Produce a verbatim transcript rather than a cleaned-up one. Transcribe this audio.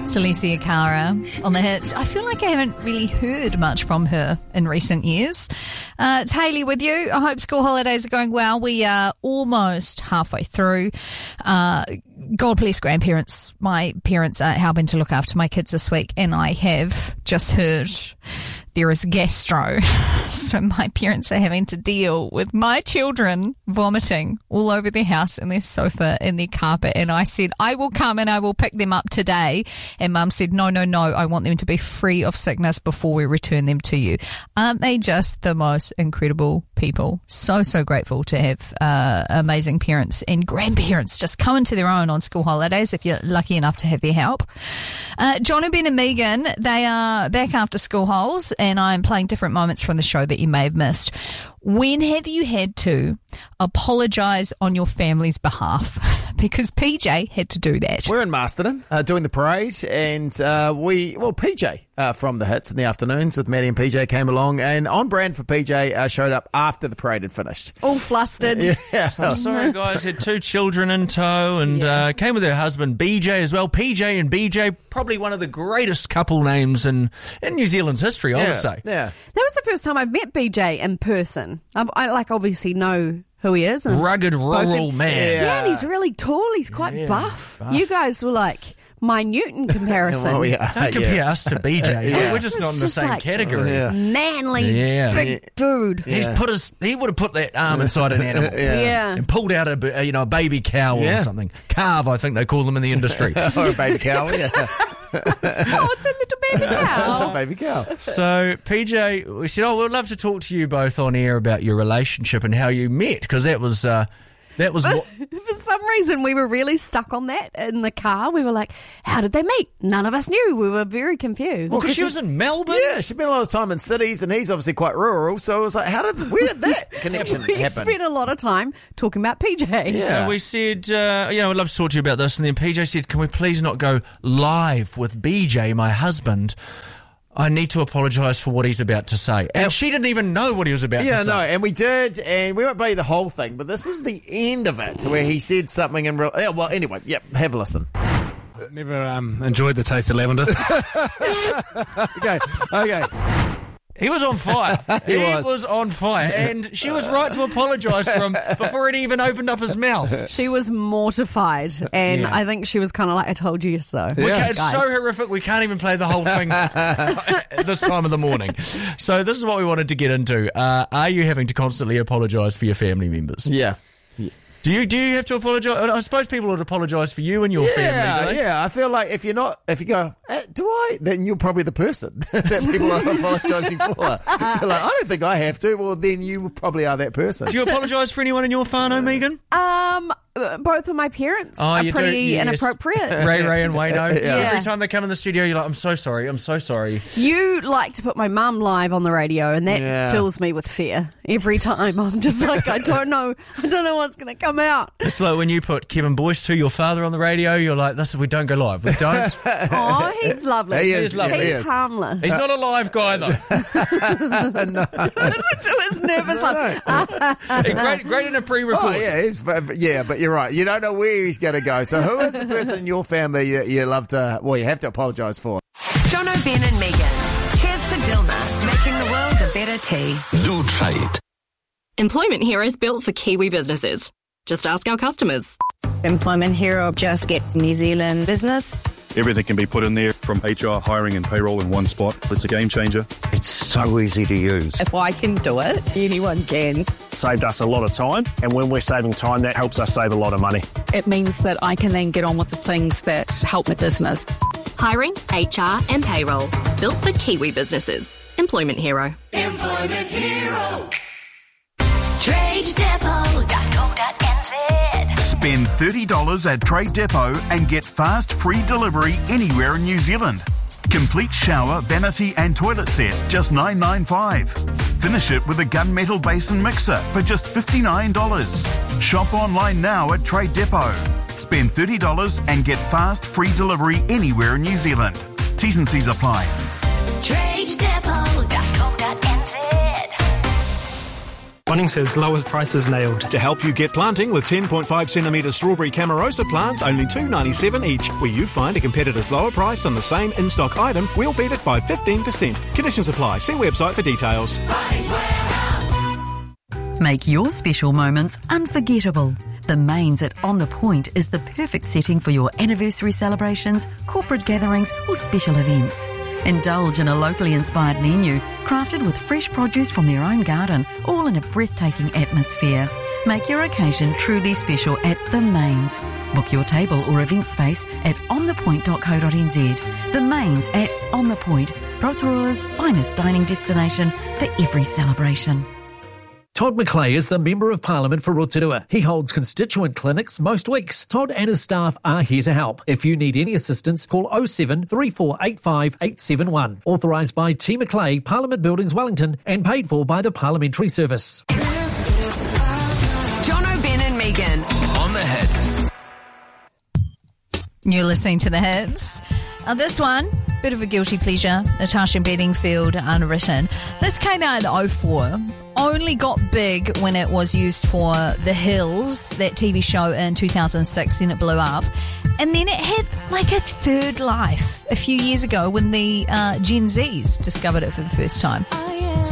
Celicia Cara on the hits. I feel like I haven't really heard much from her in recent years. Uh, it's Hayley with you. I hope school holidays are going well. We are almost halfway through. Uh, God bless grandparents. My parents are helping to look after my kids this week, and I have just heard there is gastro. So my parents are having to deal with my children vomiting all over their house and their sofa and their carpet. And I said, I will come and I will pick them up today. And Mum said, no, no, no, I want them to be free of sickness before we return them to you. Aren't they just the most incredible people? So, so grateful to have uh, amazing parents and grandparents just come into their own on school holidays if you're lucky enough to have their help. Uh, John, Ben and Megan, they are back after school holes, and I'm playing different moments from the show that you may have missed. When have you had to apologise on your family's behalf? Because P J had to do that. We're in Masterton uh, doing the parade, and uh, we, well, P J uh, from the hits in the afternoons with Maddie and P J came along, and on brand for P J uh, showed up after the parade had finished. All flustered. Uh, yeah. So sorry, guys. Had two children in tow, and yeah. uh, came with her husband B J as well. P J and B J, probably one of the greatest couple names in, in New Zealand's history, I yeah. would say. Yeah. That was the first time I've met B J in person. I, I like obviously know who he is. And rugged spoken. rural man. Yeah. Yeah. yeah, and he's really tall. He's quite Yeah, buff. buff. You guys were like minute in comparison. Well, yeah. Don't compare yeah. us to B J. Yeah. We're just It's not in the just same like- category. Yeah. Manly, Yeah. big Yeah. dude. He's Yeah. put his. He would have put that arm inside an animal. Yeah. Yeah. And pulled out a b- you know a baby cow Yeah. or something. Calve, I think they call them in the industry. Or a baby cow, yeah. Oh, it's a little baby It's cow. a baby cow. So P J, we said, "Oh, we'd love to talk to you both on air about your relationship and how you met," because that was uh, that was what. For some reason, we were really stuck on that in the car. We were like, how did they meet? None of us knew. We were very confused. Well, Because she was in Melbourne. Yeah, she spent a lot of time in cities, and he's obviously quite rural. So it was like, how did, where did that connection we happen? spent a lot of time talking about P J. Yeah. So we said, uh, you know, I'd love to talk to you about this. And then P J said, can we please not go live with B J, my husband? I need to apologise for what he's about to say. And Now- she didn't even know what he was about Yeah, to say. no, and we did, and we won't play the whole thing, but this was the end of it, where he said something in real... Yeah, well, anyway, yep, have a listen. Never um, enjoyed the taste of lavender. Okay, okay. He was on fire. He was. on fire. And she was right to apologise for him before he even opened up his mouth. She was mortified, and Yeah. I think she was kind of like, I told you so. We Yeah. can't- it's Guys. so horrific we can't even play the whole thing at this time of the morning. So this is what we wanted to get into. Uh, are you having to constantly apologise for your family members? Yeah. Do you do you have to apologise? I suppose people would apologise for you and your Yeah, family, do they? yeah. I feel like if you're not, if you go, eh, do I? Then you're probably the person that people are apologising for. You're like, I don't think I have to. Well, then you probably are that person. Do you apologise for anyone in your whānau, Megan? Um, uh, both of my parents Oh, are you do, pretty yes. inappropriate. Ray Ray and Wayno. Yeah. Every time they come in the studio, you're like, I'm so sorry, I'm so sorry. You like to put my mum live on the radio, and that Yeah. fills me with fear every time. I'm just like, I don't know, I don't know what's going to come out. It's like when you put Kevin Boyce to your father on the radio, you're like, this we don't go live. We don't. Oh, he's lovely. He is lovely. He's He is. harmless. He's not a live guy, though. Listen to his nervous laugh. great, great in a pre-record. Oh, yeah, he's, yeah, but you're right. You don't know where he's going to go. So who is the person in your family you, you love to, well, you have to apologise for? Jono, Ben and Megan. Cheers to Dilma, making the world a better tea. Do trade. Employment Hero is built for Kiwi businesses. Just ask our customers. Employment Hero just gets New Zealand business. Everything can be put in there from H R, hiring and payroll in one spot. It's a game changer. It's so easy to use. If I can do it, anyone can. Saved us a lot of time, and when we're saving time, that helps us save a lot of money. It means that I can then get on with the things that help my business. Hiring, H R and payroll. Built for Kiwi businesses. Employment Hero. Employment Hero. trade depot dot co dot n z. Spend thirty dollars at Trade Depot and get fast free delivery anywhere in New Zealand. Complete shower, vanity and toilet set, just nine dollars ninety-five. Finish it with a gunmetal basin mixer for just fifty-nine dollars. Shop online now at Trade Depot. Spend thirty dollars and get fast free delivery anywhere in New Zealand. T's and C's apply. trade depot dot co dot n z. Bunnings has lowest prices nailed. To help you get planting with ten point five centimetre strawberry Camarosa plants, only two dollars ninety-seven each. Where you find a competitor's lower price on the same in-stock item, we'll beat it by fifteen percent. Conditions apply. See website for details. Make your special moments unforgettable. The Mains at On The Point is the perfect setting for your anniversary celebrations, corporate gatherings or special events. Indulge in a locally inspired menu crafted with fresh produce from their own garden, all in a breathtaking atmosphere. Make your occasion truly special at The Mains. Book your table or event space at on the point dot co dot n z. The Mains at On The Point, Rotorua's finest dining destination for every celebration. Todd McClay is the Member of Parliament for Rotorua. He holds constituent clinics most weeks. Todd and his staff are here to help. If you need any assistance, call oh seven, three four eight five, eight seven one. Authorised by T McClay, Parliament Buildings, Wellington, and paid for by the Parliamentary Service. John O'Ben and Megan. On the hits. You're listening to The Hits. Uh, this one, bit of a guilty pleasure. Natasha Bedingfield, Unwritten. This came out in oh four. Only got big when it was used for The Hills, that T V show in two thousand six, then it blew up. And then it had like a third life a few years ago when the uh, Gen Zs discovered it for the first time.